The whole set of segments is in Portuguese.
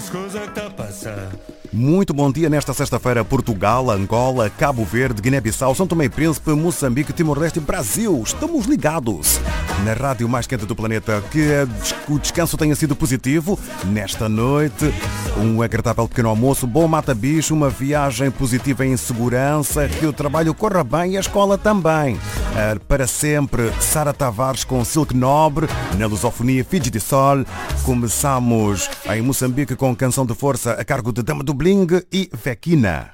Muito bom dia nesta sexta-feira. Portugal, Angola, Cabo Verde, Guiné-Bissau, São Tomé e Príncipe, Moçambique, Timor-Leste e Brasil. Estamos ligados na rádio mais quente do planeta. Que o descanso tenha sido positivo nesta noite. Um agradável pequeno almoço, bom mata-bicho, uma viagem positiva em segurança, que o trabalho corra bem e a escola também. Para sempre, Sara Tavares com Silk Nobre, na lusofonia Fiji de Sol. Começamos em Moçambique com Canção de Força a cargo de Dama do Bling e Vequina.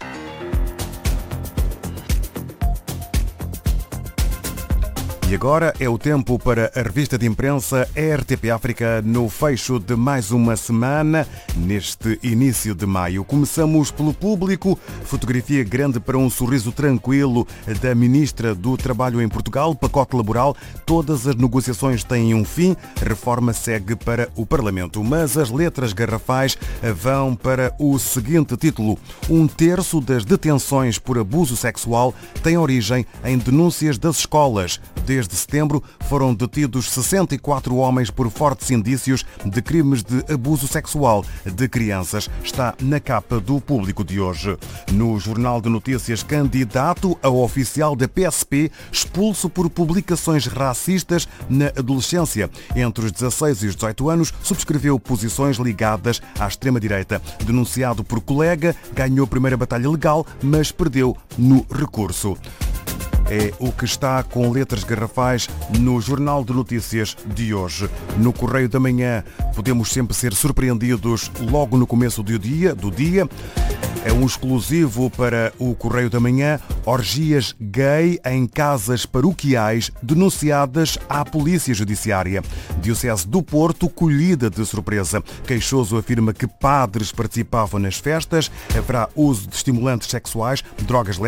E agora é o tempo para a revista de imprensa RTP África no fecho de mais uma semana, neste início de maio. Começamos pelo público, fotografia grande para um sorriso tranquilo da Ministra do Trabalho em Portugal, pacote laboral, todas as negociações têm um fim, reforma segue para o Parlamento. Mas as letras garrafais vão para o seguinte título: 1/3 das detenções por abuso sexual tem origem em denúncias das escolas. Desde setembro foram detidos 64 homens por fortes indícios de crimes de abuso sexual de crianças. Está na capa do público de hoje. No Jornal de Notícias, candidato a oficial da PSP expulso por publicações racistas na adolescência. Entre os 16 e os 18 anos, subscreveu posições ligadas à extrema-direita. Denunciado por colega, ganhou a primeira batalha legal, mas perdeu no recurso. É o que está com letras garrafais no Jornal de Notícias de hoje. No Correio da Manhã podemos sempre ser surpreendidos logo no começo do dia. É um exclusivo para o Correio da Manhã. Orgias gay em casas paroquiais denunciadas à Polícia Judiciária. Diocese do Porto, colhida de surpresa. Queixoso afirma que padres participavam nas festas. Haverá uso de estimulantes sexuais, drogas